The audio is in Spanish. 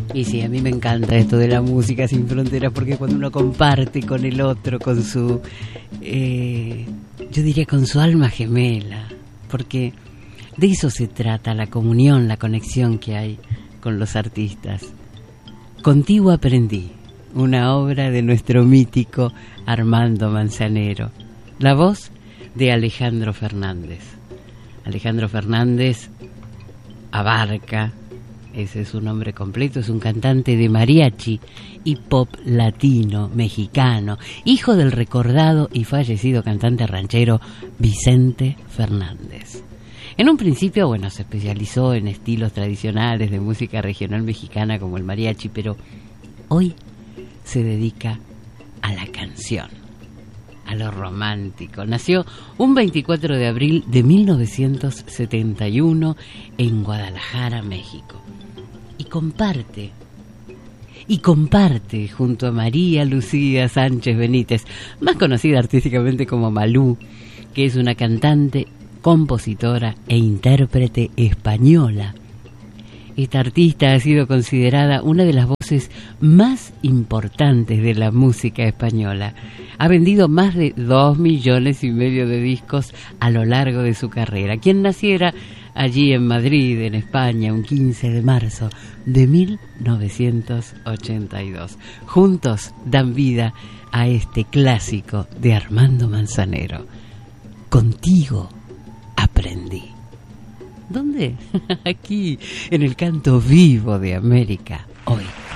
Y sí, a mí me encanta esto de la música sin fronteras, porque cuando uno comparte con el otro, con su, yo diría con su alma gemela, porque de eso se trata, la comunión, la conexión que hay con los artistas. Contigo aprendí, una obra de nuestro mítico Armando Manzanero, la voz de Alejandro Fernández. Alejandro Fernández abarca, ese es su nombre completo, es un cantante de mariachi y pop latino, mexicano, hijo del recordado y fallecido cantante ranchero Vicente Fernández. En un principio, se especializó en estilos tradicionales de música regional mexicana como el mariachi, pero hoy se dedica a la canción, a lo romántico. Nació un 24 de abril de 1971 en Guadalajara, México. Y comparte junto a María Lucía Sánchez Benítez, más conocida artísticamente como Malú, que es una cantante, compositora e intérprete española. Esta artista ha sido considerada una de las voces más importantes de la música española. Ha vendido más de 2,5 millones de discos a lo largo de su carrera. Quien naciera allí en Madrid, en España, un 15 de marzo de 1982. Juntos dan vida a este clásico de Armando Manzanero. Contigo aprendí. ¿Dónde? Aquí, en el canto vivo de América, hoy.